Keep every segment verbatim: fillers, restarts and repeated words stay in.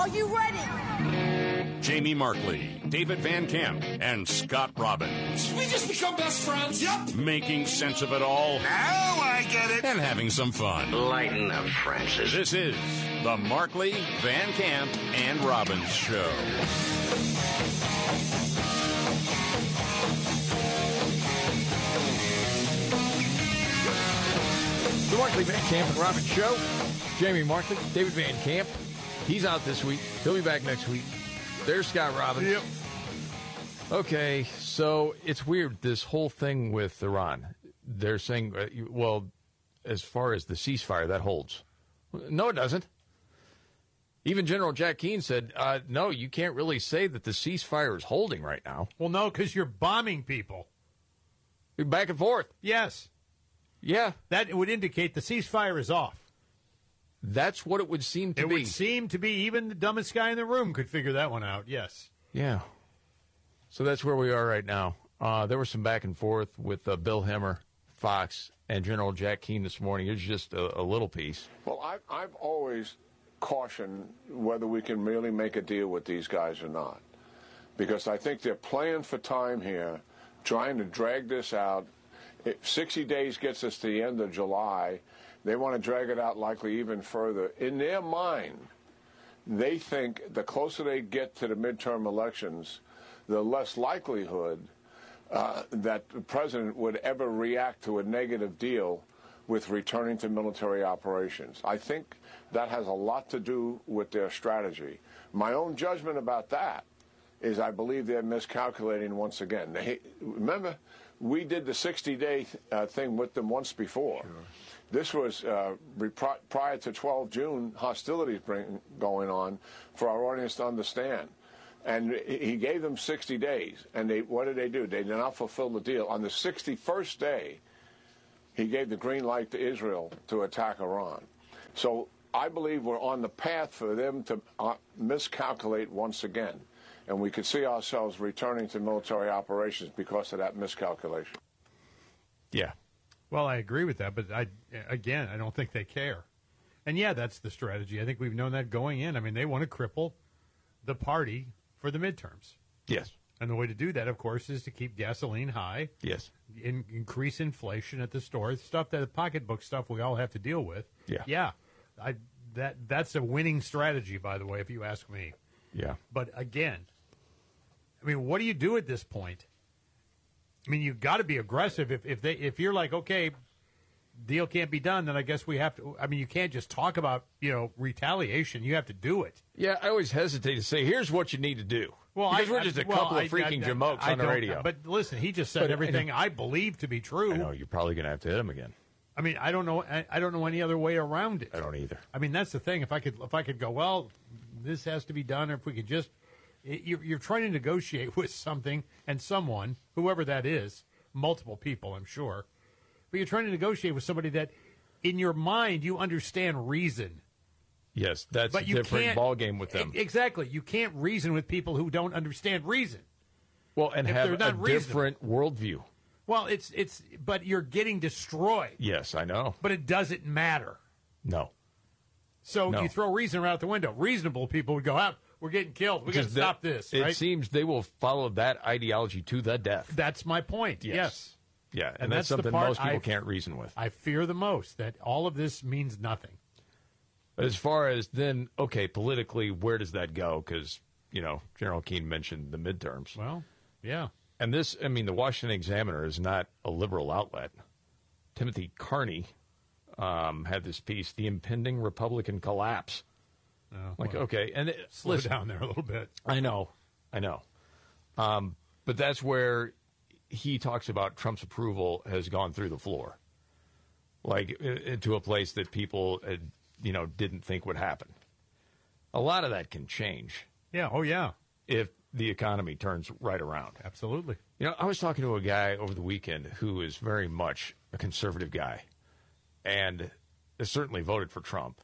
Are you ready? Jamie Markley, David Van Camp, and Scott Robbins. We just become best friends. Yep. Making sense of it all. Now I get it. And having some fun. Lighten up, Francis. This is the Markley, Van Camp, and Robbins Show. The Markley, Van Camp, and Robbins Show. Jamie Markley, David Van Camp. He's out this week. He'll be back next week. There's Scott Robbins. Yep. Okay, so it's weird, this whole thing with Iran. They're saying, uh, well, as far as the ceasefire, that holds. No, it doesn't. Even General Jack Keane said, uh, no, you can't really say that the ceasefire is holding right now. Well, no, because you're bombing people. You're back and forth. Yes. Yeah. That would indicate the ceasefire is off. That's what it would seem to it be. It would seem to be. Even the dumbest guy in the room could figure that one out, yes. Yeah. So that's where we are right now. Uh, there was some back and forth with uh, Bill Hemmer, Fox, and General Jack Keane this morning. It was just a, a little piece. Well, I've, I've always cautioned whether we can really make a deal with these guys or not. Because I think they're playing for time here, trying to drag this out. If sixty days gets us to the end of July, they want to drag it out likely even further. In their mind, they think the closer they get to the midterm elections, the less likelihood uh, that the president would ever react to a negative deal with returning to military operations. I think that has a lot to do with their strategy. My own judgment about that is I believe they're miscalculating once again. They, remember, we did the sixty-day uh, thing with them once before. Sure. This was uh, prior to twelve June hostilities bring, going on for our audience to understand. And he gave them sixty days. And they, what did they do? They did not fulfill the deal. On the sixty-first day, he gave the green light to Israel to attack Iran. So I believe we're on the path for them to uh, miscalculate once again. And we could see ourselves returning to military operations because of that miscalculation. Yeah. Well, I agree with that, but I, again, I don't think they care. And, yeah, that's the strategy. I think we've known that going in. I mean, they want to cripple the party for the midterms. Yes. And the way to do that, of course, is to keep gasoline high. Yes. In, increase inflation at the store, stuff that the pocketbook stuff we all have to deal with. Yeah. Yeah. I, that that's a winning strategy, by the way, if you ask me. Yeah. But, again, I mean, what do you do at this point? I mean, you've got to be aggressive. If if they if you're like, okay, deal can't be done, then I guess we have to. I mean, you can't just talk about, you know, retaliation. You have to do it. Yeah, I always hesitate to say, here's what you need to do. Well, because I, we're just a well, couple I, of freaking I, I, jamokes I on the radio. But listen, he just said but, everything I, I believe to be true. I know you're probably going to have to hit him again. I mean, I don't know. I, I don't know any other way around it. I don't either. I mean, that's the thing. If I could, if I could go, well, this has to be done, or if we could just, you're, you're trying to negotiate with something and someone, whoever that is. Multiple people, I'm sure. But you're trying to negotiate with somebody that, in your mind, you understand reason. Yes, that's but a different ballgame with them. Exactly. You can't reason with people who don't understand reason. Well, and if have a reasonable. different worldview. Well, it's it's, but you're getting destroyed. Yes, I know. But it doesn't matter. No. So no. you throw reason out the window. Reasonable people would go out. We're getting killed. We got to stop this. It right? seems they will follow that ideology to the death. That's my point. Yes. yes. Yeah, and, and that's, that's something most people I, can't reason with. I fear the most that all of this means nothing. But as far as then, okay, politically, where does that go? Because, you know, General Keane mentioned the midterms. Well, yeah. And this, I mean, the Washington Examiner is not a liberal outlet. Timothy Carney um, had this piece, The Impending Republican Collapse. Oh, like, well, okay. and it, Slow listen, down there a little bit. I know. I know. Um, but that's where he talks about Trump's approval has gone through the floor. Like, into a place that people, uh, you know, didn't think would happen. A lot of that can change. Yeah. Oh, yeah. If the economy turns right around. Absolutely. You know, I was talking to a guy over the weekend who is very much a conservative guy and has certainly voted for Trump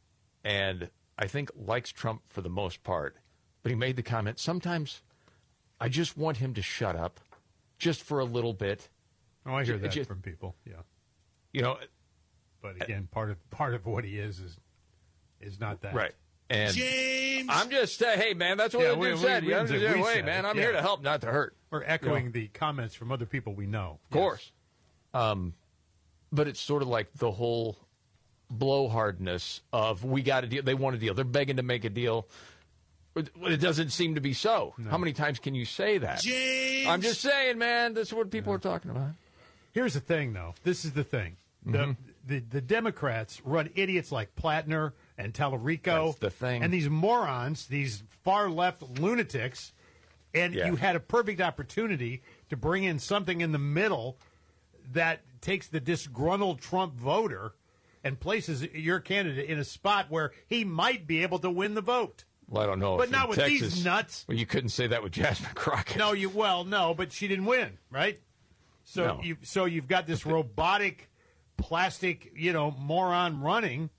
and I think likes Trump for the most part. But he made the comment, sometimes I just want him to shut up just for a little bit. Oh, I hear that just, from people, yeah. You know. But again, part of part of what he is is is not that. Right. And James. I'm just saying, hey, man, that's what Yeah, the we- dude we- said. we You didn't say understand? we Wait, said man, it, I'm yeah. here to help, not to hurt. We're echoing the comments from other people we know. Of course. Um, but it's sort of like the whole blowhardness of we got a deal. They want a deal. They're begging to make a deal. But it doesn't seem to be so. No. How many times can you say that? James. I'm just saying, man, that's what people Yeah. are talking about. Here's the thing, though. This is the thing. The, Mm-hmm. the the Democrats run idiots like Plattner and Tallarico. That's the thing. And these morons, these far left lunatics. And Yeah. you had a perfect opportunity to bring in something in the middle that takes the disgruntled Trump voter and places your candidate in a spot where he might be able to win the vote. Well, I don't know. But if not in with Texas, these nuts. Well, you couldn't say that with Jasmine Crockett. No, you well, no, but she didn't win, right? So No. you so you've got this robotic, plastic, you know, moron running,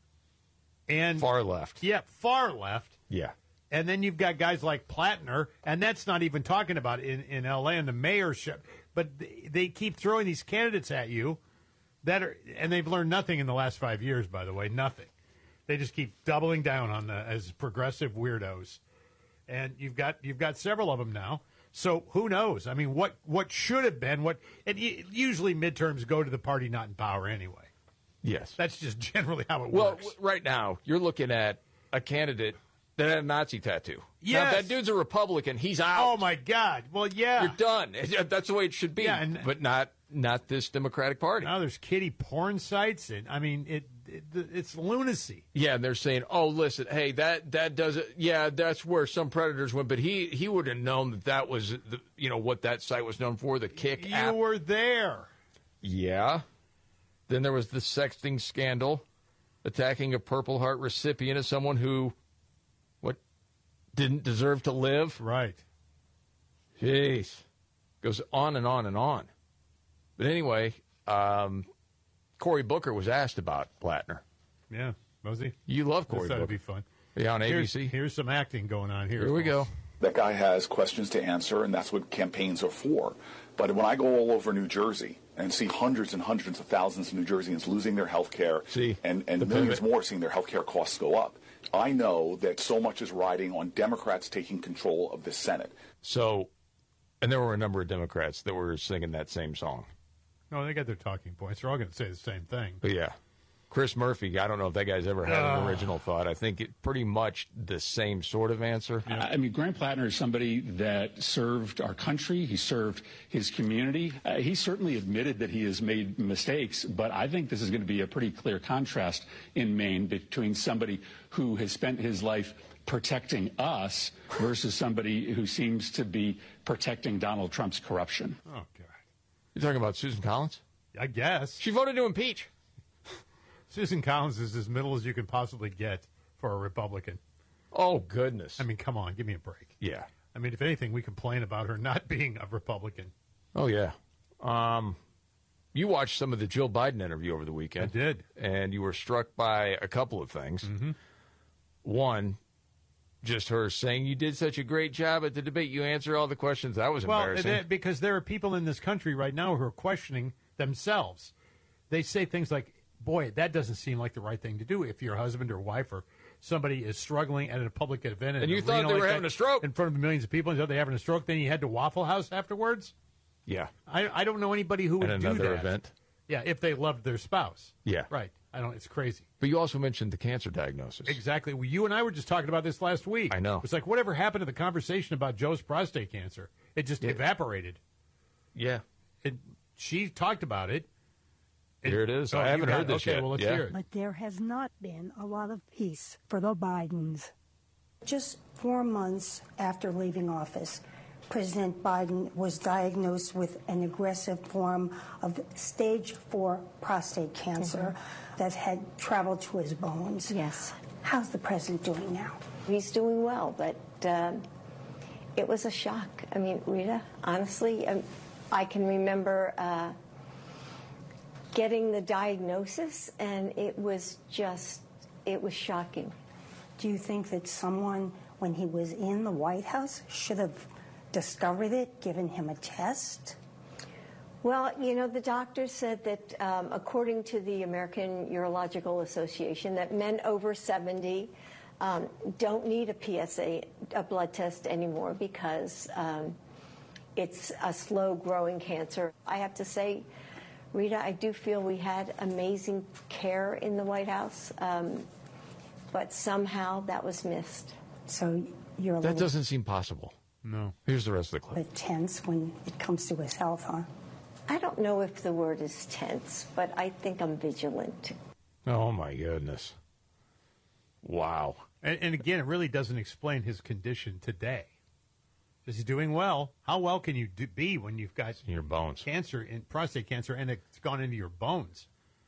and Far left. yeah, far left, Yeah. and then you've got guys like Plattner, and that's not even talking about in in L A and the mayorship, but they, they keep throwing these candidates at you that are, and they've learned nothing in the last five years, by the way, nothing. They just keep doubling down on the as progressive weirdos, and you've got you've got several of them now. So who knows? I mean, what what should have been what? And y- usually midterms go to the party not in power anyway. Yes. That's just generally how it Well, works. w- right now, you're looking at a candidate that had a Nazi tattoo. Now, Yes. if that dude's a Republican, he's out. Oh my God! Well, yeah. You're done. That's the way it should be. Yeah, and- but not not this Democratic Party. Now there's kiddie porn sites, and I mean, it, it it's lunacy. Yeah, and they're saying, "Oh, listen, hey, that that doesn't. Yeah, that's where some predators went, but he he would have known that that was the you know what that site was known for, the Kick You app." were there. Yeah. Then there was the sexting scandal, attacking a Purple Heart recipient as someone who, what, didn't deserve to live. Right. Jeez, goes on and on and on. But anyway, um, Cory Booker was asked about Plattner. Yeah. Was he? You love This Cory ought to Booker. be fun. Yeah, on A B Here's, C. here's some acting going on here. Here we go. That guy has questions to answer, and that's what campaigns are for. But when I go all over New Jersey and see hundreds and hundreds of thousands of New Jerseyans losing their health care See, and, and the millions pivot. more seeing their health care costs go up, I know that so much is riding on Democrats taking control of the Senate. So, and there were a number of Democrats that were singing that same song. No, they got their talking points. They're all going to say the same thing. But yeah, Chris Murphy, I don't know if that guy's ever had an original thought. I think it pretty much the same sort of answer. I mean, Grant Plattner is somebody that served our country. He served his community. Uh, he certainly admitted that he has made mistakes, but I think this is going to be a pretty clear contrast in Maine between somebody who has spent his life protecting us versus somebody who seems to be protecting Donald Trump's corruption. Oh, God. You're talking about Susan Collins? I guess. She voted to impeach. Susan Collins is as middle as you can possibly get for a Republican. Oh, goodness. I mean, come on, give me a break. yeah. I mean, if anything, we complain about her not being a Republican. Oh, yeah. Um, you watched some of the Jill Biden interview over the weekend. I did. And you were struck by a couple of things. Mm-hmm. One, just her saying you did such a great job at the debate. You answer all the questions. That was Well, embarrassing. they- because there are people in this country right now who are questioning themselves. They say things like, boy, that doesn't seem like the right thing to do if your husband or wife or somebody is struggling at a public event. in And you an thought arena they like were that having a stroke. in front of millions of people, and you thought they were having a stroke. Then you head to Waffle House afterwards. yeah. I, I don't know anybody who would And do another that. event. Yeah, if they loved their spouse. Yeah. Right. I don't. It's crazy. But you also mentioned the cancer diagnosis. Exactly. Well, you and I were just talking about this last week. I know. It's like whatever happened to the conversation about Joe's prostate cancer? It just evaporated. Yeah. It, she talked about it. Here it is. Oh, I you haven't got heard it. this okay, yet. well, let's yeah. hear it. But there has not been a lot of peace for the Bidens. Just four months after leaving office, President Biden was diagnosed with an aggressive form of stage four prostate cancer that had traveled to his bones. Yes. How's the president doing now? He's doing well, but um, it was a shock. I mean, Rita, honestly, um, I can remember uh, getting the diagnosis, and it was just, it was shocking. Do you think that someone, when he was in the White House, should have discovered it, given him a test? Well, you know, the doctor said that, um, according to the American Urological Association, that men over seventy um, don't need a P S A, a blood test anymore because um, it's a slow-growing cancer. I have to say, Rita, I do feel we had amazing care in the White House, um, but somehow that was missed. So you're a That little doesn't seem possible. No. Here's the rest of the clip. bit tense when it comes to his health, huh? I don't know if the word is tense, but I think I'm vigilant. Oh, my goodness. Wow. And, and again, it really doesn't explain his condition today. Is he doing well? How well can you do, be when you've got In your bones. cancer, in prostate cancer, and it's gone into your bones?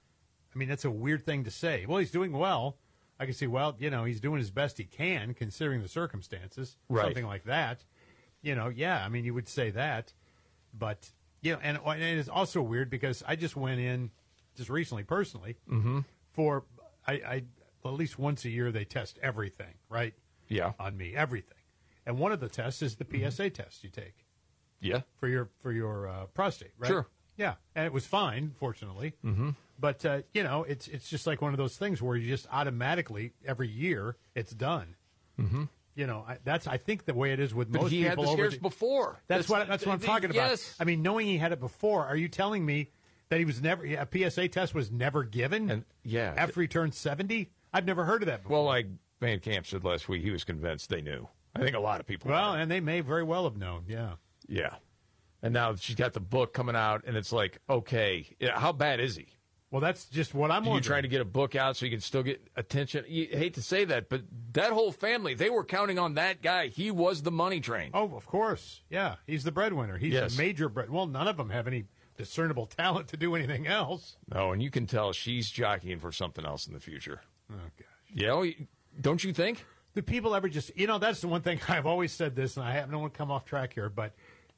I mean, that's a weird thing to say. Well, he's doing well. I can see, well, you know, he's doing his best he can, considering the circumstances. Right. Something like that. You know, yeah, I mean, you would say that. But, you know, and, and it's also weird because I just went in just recently, personally, Mm-hmm. for, I, I well, at least once a year they test everything, right? Yeah. On me, everything. And one of the tests is the P S A test you take Yeah. for your for your uh, prostate, right? Sure. Yeah, and it was fine, fortunately. Mm-hmm. But uh, you know, it's it's just like one of those things where you just automatically every year it's done. Mm-hmm. You know, I, that's I think the way it is with But most he had people. the over scares the- before. That's, what that's what I'm talking about. Yes. I mean, knowing he had it before, are you telling me that he was never a P S A test was never given? And yeah, after he turned seventy, I've never heard of that before. Well, like Van Camp said last week, he was convinced they knew. I think a lot of people. Well, are. and they may very well have known. Yeah. Yeah. And now she's got the book coming out, and it's like, okay, yeah, how bad is he? Well, that's just what I'm Are you wondering. trying to get a book out so you can still get attention? You hate to say that, but that whole family, they were counting on that guy. He was the money train. Oh, of course. Yeah, he's the breadwinner. He's Yes. a major bread. Well, none of them have any discernible talent to do anything else. No, and you can tell she's jockeying for something else in the future. Oh, gosh. Yeah, well, don't you think? Do people ever just, you know, that's the one thing I've always said this, and I have, don't want to come off track here, but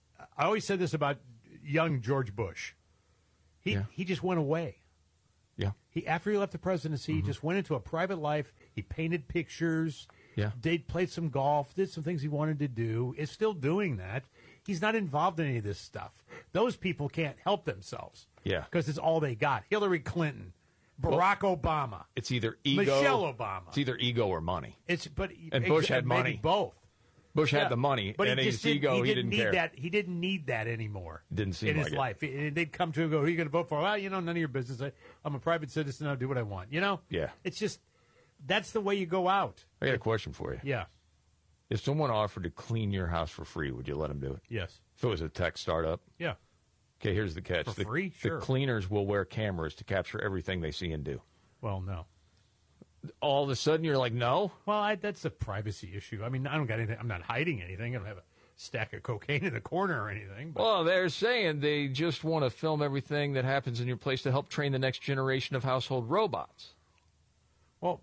I always said this about young George Bush. He Yeah. he just went away. Yeah. He After he left the presidency, Mm-hmm. he just went into a private life. He painted pictures. Yeah. Did, played some golf, did some things he wanted to do, is still doing that. He's not involved in any of this stuff. Those people can't help themselves. Yeah. Because it's all they got. Hillary Clinton, Barack Obama. It's either ego, Michelle Obama. It's either ego or money. It's but And Bush had maybe money. both. Bush Yeah. had the money, but and he his just didn't, ego, he he didn't didn't need care. that. He didn't need that anymore. Didn't seem in like his it. life. And they'd come to him and go, "Who are you going to vote for?" Well, you know, none of your business. I, I'm a private citizen. I'll do what I want. You know. Yeah. It's just that's the way you go out. I got a question for you. Yeah. If someone offered to clean your house for free, would you let them do it? Yes. If it was a tech startup? Yeah. Okay, here's the catch. For the, free? Sure. The cleaners will wear cameras to capture everything they see and do. Well, no. All of a sudden, you're like, no? Well, I, that's a privacy issue. I mean, I don't got anything. I'm not hiding anything. I don't have a stack of cocaine in a corner or anything. But. Well, they're saying they just want to film everything that happens in your place to help train the next generation of household robots. Well,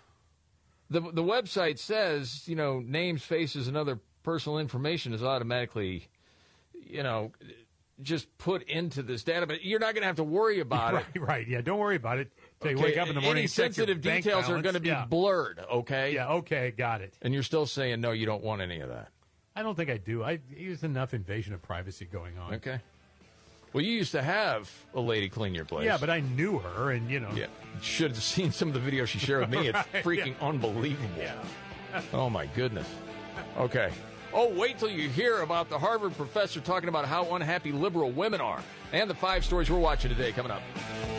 the the website says, you know, names, faces, and other personal information is automatically, you know, just put into this data, but you're not going to have to worry about right, it. Right, yeah. Don't worry about it. Till you Okay, wake up in the morning any and check your sensitive bank details are balance. going to be Yeah. blurred, okay? Yeah, okay, got it. And you're still saying, no, you don't want any of that. I don't think I do. I There's enough invasion of privacy going on. Okay. Well, you used to have a lady clean your place. Yeah, but I knew her, and, you know. Yeah. Should have seen some of the videos she shared with me. It's Right, freaking yeah. unbelievable. Yeah. Oh, my goodness. Okay. Oh, wait till you hear about the Harvard professor talking about how unhappy liberal women are. And the five stories we're watching today coming up.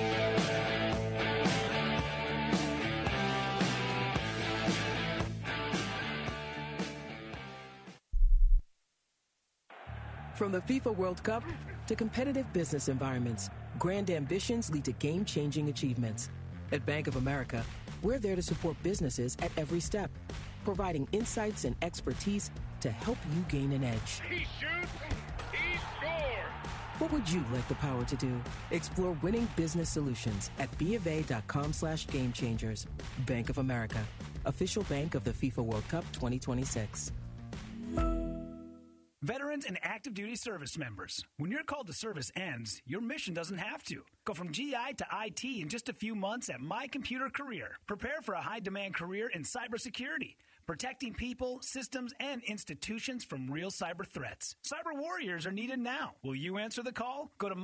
From the FIFA World Cup to competitive business environments, grand ambitions lead to game-changing achievements. At Bank of America, we're there to support businesses at every step, providing insights and expertise to help you gain an edge. He shoots, he scores. What would you like the power to do? Explore winning business solutions at bofa.com slash game changers. Bank of America, official bank of the FIFA World Cup twenty twenty-six. Veterans and active duty service members, when your call to service ends, your mission doesn't have to. Go from G I to I T in just a few months at My Computer Career. Prepare for a high-demand career in cybersecurity, protecting people, systems, and institutions from real cyber threats. Cyber warriors are needed now. Will you answer the call? Go to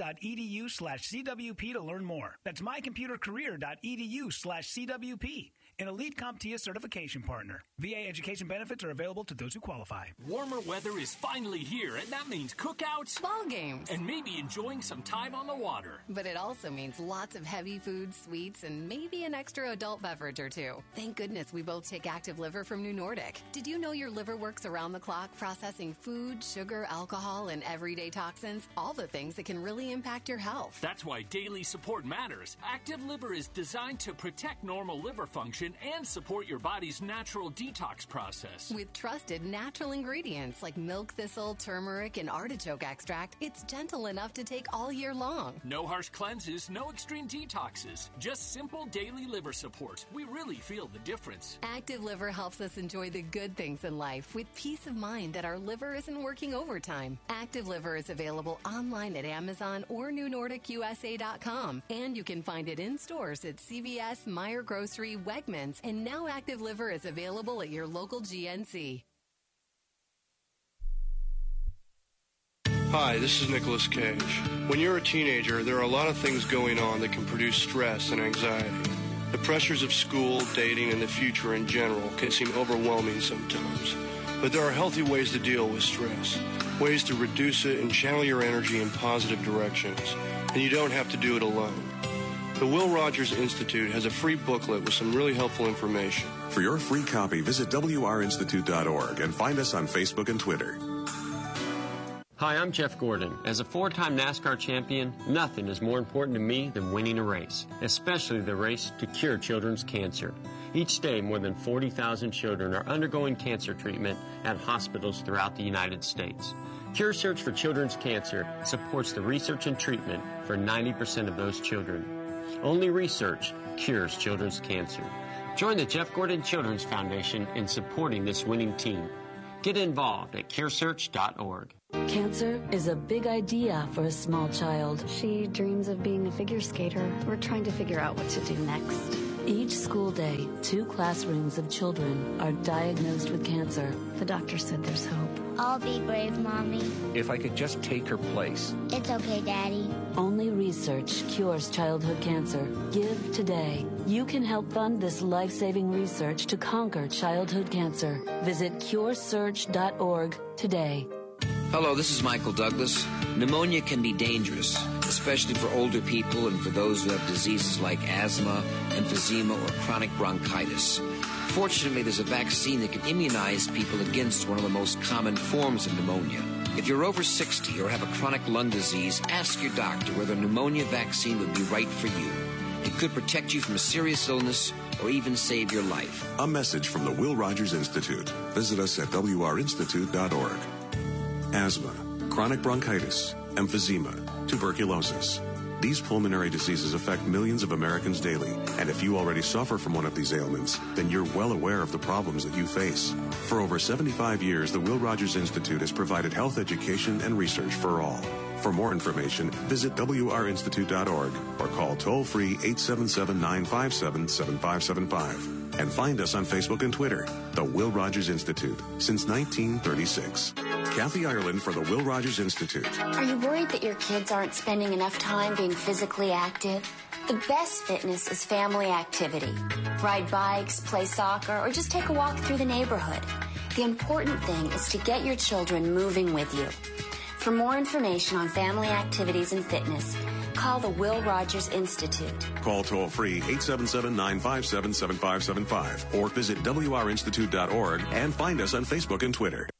mycomputercareer.edu slash CWP to learn more. That's mycomputercareer.edu slash CWP. an elite CompTIA certification partner. V A education benefits are available to those who qualify. Warmer weather is finally here, and that means cookouts, ball games, and maybe enjoying some time on the water. But it also means lots of heavy food, sweets, and maybe an extra adult beverage or two. Thank goodness we both take Active Liver from New Nordic. Did you know your liver works around the clock, processing food, sugar, alcohol, and everyday toxins? All the things that can really impact your health. That's why daily support matters. Active Liver is designed to protect normal liver function and support your body's natural detox process. With trusted natural ingredients like milk thistle, turmeric, and artichoke extract, it's gentle enough to take all year long. No harsh cleanses, no extreme detoxes, just simple daily liver support. We really feel the difference. Active Liver helps us enjoy the good things in life with peace of mind that our liver isn't working overtime. Active Liver is available online at Amazon or New Nordic U S A dot com, and you can find it in stores at C V S, Meijer Grocery, Wegmans, and now Active Liver is available at your local G N C. Hi, this is Nicolas Cage. When you're a teenager, there are a lot of things going on that can produce stress and anxiety. The pressures of school, dating, and the future in general can seem overwhelming sometimes. But there are healthy ways to deal with stress, ways to reduce it and channel your energy in positive directions. And you don't have to do it alone. The Will Rogers Institute has a free booklet with some really helpful information. For your free copy, visit W R institute dot org and find us on Facebook and Twitter. Hi, I'm Jeff Gordon. As a four-time NASCAR champion, nothing is more important to me than winning a race, especially the race to cure children's cancer. Each day, more than forty thousand children are undergoing cancer treatment at hospitals throughout the United States. Cure Search for Children's Cancer supports the research and treatment for ninety percent of those children. Only research cures children's cancer. Join the Jeff Gordon Children's Foundation in supporting this winning team. Get involved at cure search dot org. Cancer is a big idea for a small child. She dreams of being a figure skater. We're trying to figure out what to do next. Each school day, two classrooms of children are diagnosed with cancer. The doctor said there's hope. I'll be brave, Mommy. If I could just take her place. It's okay, Daddy. Only research cures childhood cancer. Give today. You can help fund this life-saving research to conquer childhood cancer. Visit cure search dot org today. Hello, this is Michael Douglas. Pneumonia can be dangerous, especially for older people and for those who have diseases like asthma, emphysema, or chronic bronchitis. Fortunately, there's a vaccine that can immunize people against one of the most common forms of pneumonia. If you're over sixty or have a chronic lung disease, ask your doctor whether a pneumonia vaccine would be right for you. It could protect you from a serious illness or even save your life. A message from the Will Rogers Institute. Visit us at W R institute dot org. Asthma, chronic bronchitis, emphysema, tuberculosis. These pulmonary diseases affect millions of Americans daily, and if you already suffer from one of these ailments, then you're well aware of the problems that you face. For over seventy-five years, the Will Rogers Institute has provided health education and research for all. For more information, visit W R institute dot org or call toll-free eight seven seven, nine five seven, seven five seven five. And find us on Facebook and Twitter, the Will Rogers Institute, since nineteen thirty-six. Kathy Ireland for the Will Rogers Institute. Are you worried that your kids aren't spending enough time being physically active? The best fitness is family activity. Ride bikes, play soccer, or just take a walk through the neighborhood. The important thing is to get your children moving with you. For more information on family activities and fitness, call the Will Rogers Institute. Call toll-free eight seven seven, nine five seven, seven five seven five or visit W R institute dot org and find us on Facebook and Twitter.